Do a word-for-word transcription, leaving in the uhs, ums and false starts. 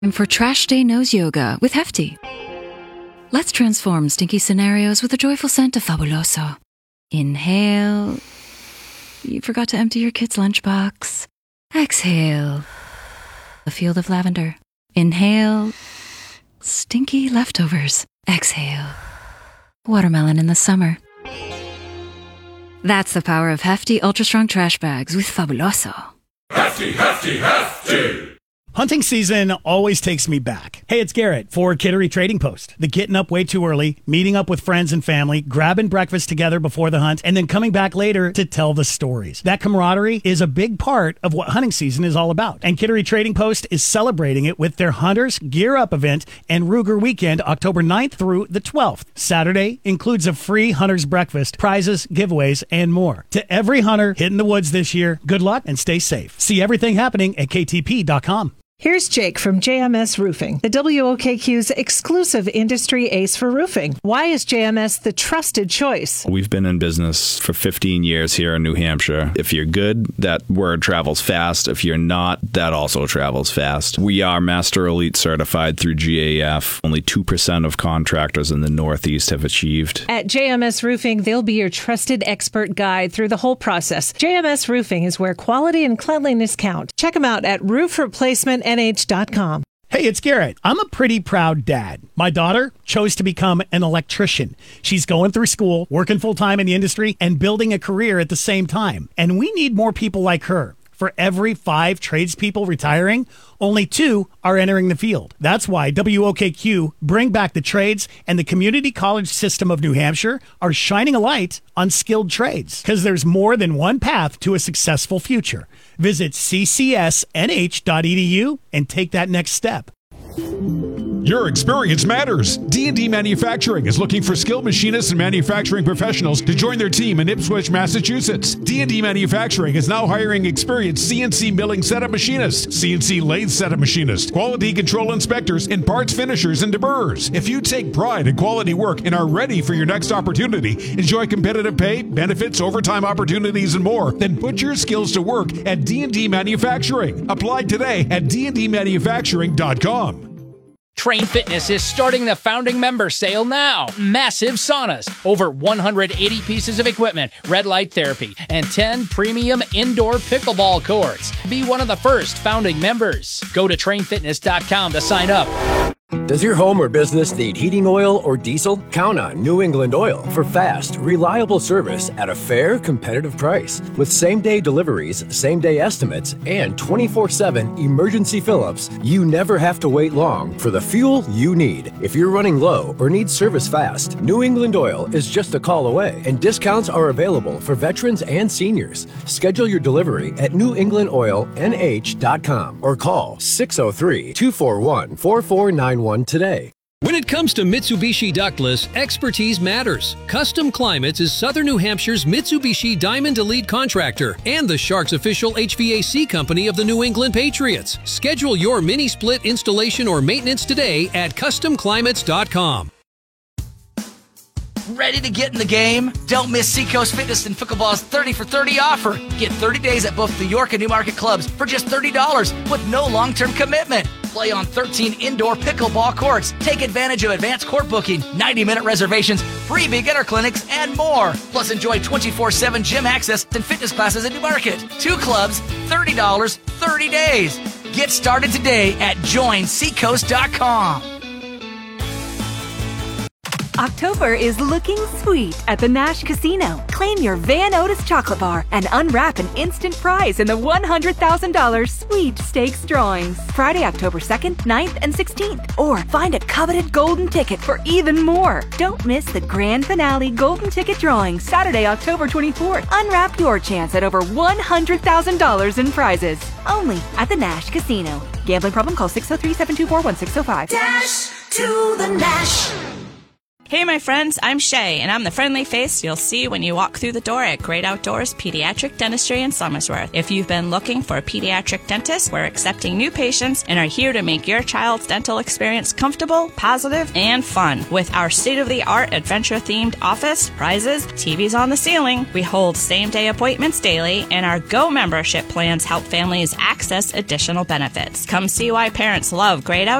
And for Trash Day Nose Yoga with Hefty. Let's transform stinky scenarios with a joyful scent of Fabuloso. Inhale. You forgot to empty your kid's lunchbox. Exhale. A field of lavender. Inhale. Stinky leftovers. Exhale. Watermelon in the summer. That's the power of Hefty Ultra Strong Trash Bags with Fabuloso. Hefty, hefty, hefty! Hunting season always takes me back. Hey, it's Garrett for Kittery Trading Post. The getting up way too early, meeting up with friends and family, grabbing breakfast together before the hunt, and then coming back later to tell the stories. That camaraderie is a big part of what hunting season is all about. And Kittery Trading Post is celebrating it with their Hunters Gear Up event and Ruger Weekend, October ninth through the twelfth. Saturday includes a free Hunter's Breakfast, prizes, giveaways, and more. To every hunter hitting the woods this year, good luck and stay safe. See everything happening at K T P dot com. Here's Jake from J M S Roofing, the W O K Q's exclusive industry ace for roofing. Why is J M S the trusted choice? We've been in business for fifteen years here in New Hampshire. If you're good, that word travels fast. If you're not, that also travels fast. We are Master Elite certified through G A F. Only two percent of contractors in the Northeast have achieved. At J M S Roofing, they'll be your trusted expert guide through the whole process. J M S Roofing is where quality and cleanliness count. Check them out at roof replacement N H dot com. Hey, it's Garrett. I'm a pretty proud dad. My daughter chose to become an electrician. She's going through school, working full-time in the industry, and building a career at the same time. And we need more people like her. For every five tradespeople retiring, only two are entering the field. That's why W O K Q, Bring Back the Trades, and the Community College System of New Hampshire are shining a light on skilled trades. Because there's more than one path to a successful future. Visit c c s n h dot e d u and take that next step. Your experience matters. D and D Manufacturing is looking for skilled machinists and manufacturing professionals to join their team in Ipswich, Massachusetts. D and D Manufacturing is now hiring experienced C N C milling setup machinists, C N C lathe setup machinists, quality control inspectors, and parts finishers and deburrers. If you take pride in quality work and are ready for your next opportunity, enjoy competitive pay, benefits, overtime opportunities, and more, then put your skills to work at D and D Manufacturing. Apply today at d and d manufacturing dot com. Train Fitness is starting the founding member sale now. Massive saunas, over one hundred eighty pieces of equipment, red light therapy, and ten premium indoor pickleball courts. Be one of the first founding members. Go to train fitness dot com to sign up. Does your home or business need heating oil or diesel? Count on New England Oil for fast, reliable service at a fair, competitive price. With same-day deliveries, same-day estimates, and twenty-four seven emergency fill-ups, you never have to wait long for the fuel you need. If you're running low or need service fast, New England Oil is just a call away, and discounts are available for veterans and seniors. Schedule your delivery at new england oil n h dot com or call six oh three, two four one, four four nine one today. When it comes to Mitsubishi ductless, expertise matters. Custom Climates is Southern New Hampshire's Mitsubishi Diamond Elite contractor and the Sharks official H V A C company of the New England Patriots. Schedule your mini split installation or maintenance today at custom climates dot com. Ready to get in the game? Don't miss Seacoast Fitness and Pickleball's thirty for thirty offer. Get thirty days at both the York and Newmarket clubs for just thirty dollars with no long-term commitment. Play on thirteen indoor pickleball courts. Take advantage of advanced court booking, ninety minute reservations, free beginner clinics, and more. Plus, enjoy twenty-four seven gym access and fitness classes at Newmarket. Two clubs, thirty dollars, thirty days. Get started today at join seacoast dot com. October is looking sweet at the Nash Casino. Claim your Van Otis chocolate bar and unwrap an instant prize in the one hundred thousand dollars Sweet Stakes drawings. Friday, October second, ninth, and sixteenth. Or find a coveted golden ticket for even more. Don't miss the grand finale golden ticket drawing Saturday, October twenty-fourth. Unwrap your chance at over one hundred thousand dollars in prizes. Only at the Nash Casino. Gambling problem? Call six oh three, seven two four, one six oh five. Dash to the Nash. Hey, my friends, I'm Shay, and I'm the friendly face you'll see when you walk through the door at Great Outdoors Pediatric Dentistry in Somersworth. If you've been looking for a pediatric dentist, we're accepting new patients and are here to make your child's dental experience comfortable, positive, and fun. With our state-of-the-art adventure-themed office, prizes, T Vs on the ceiling, we hold same-day appointments daily, and our Go membership plans help families access additional benefits. Come see why parents love Great Outdoors